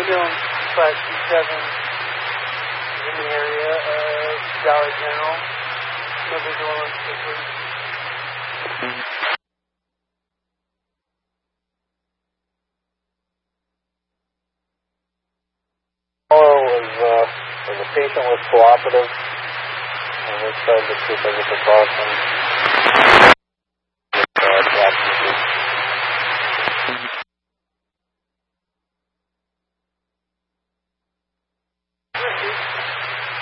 ambulance 527 is in the area of Dollar General. No visual on Stickers. The patient was cooperative, and we tried to keep every precaution.